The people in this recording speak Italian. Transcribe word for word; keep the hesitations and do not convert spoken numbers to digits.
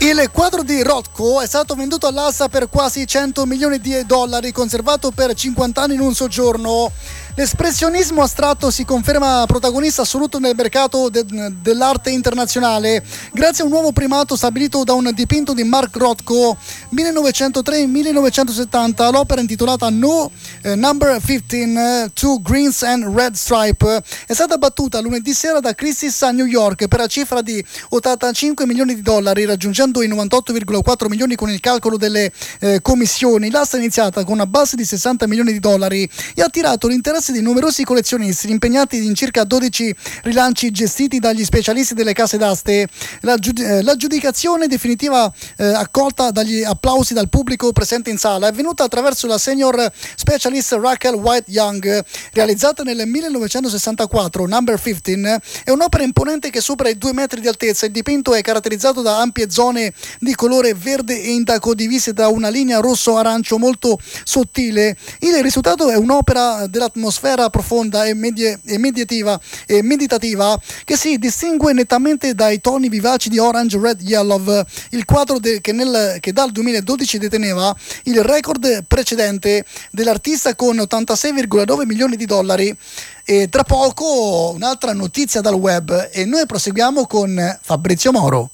Il quadro di Rothko è stato venduto all'asta per quasi cento milioni di dollari, conservato per cinquanta anni in un soggiorno. L'espressionismo astratto si conferma protagonista assoluto nel mercato de- dell'arte internazionale grazie a un nuovo primato stabilito da un dipinto di Mark Rothko millenovecentotre millenovecentosettanta. L'opera intitolata No eh, Number quindici eh, Two Greens and Red Stripe è stata battuta lunedì sera da Christie's a New York per la cifra di ottantacinque milioni di dollari, raggiungendo i novantotto virgola quattro milioni con il calcolo delle eh, commissioni. L'asta è iniziata con una base di sessanta milioni di dollari e ha attirato l'interesse di numerosi collezionisti impegnati in circa dodici rilanci gestiti dagli specialisti delle case d'aste. La L'aggiudicazione definitiva eh, accolta dagli applausi dal pubblico presente in sala è avvenuta attraverso la senior specialist Rachel White Young. Realizzata nel millenovecentosessantaquattro, Number quindici è un'opera imponente che supera i due metri di altezza. Il dipinto è caratterizzato da ampie zone di colore verde e indaco divise da una linea rosso-arancio molto sottile. Il risultato è un'opera dell'atmosfera profonda e, medie, e mediativa e meditativa che si distingue nettamente dai toni vivaci di orange, red, yellow. Il quadro de, che, nel, che dal duemiladodici deteneva il record precedente dell'artista con ottantasei virgola nove milioni di dollari. E tra poco un'altra notizia dal web e noi proseguiamo con Fabrizio Moro.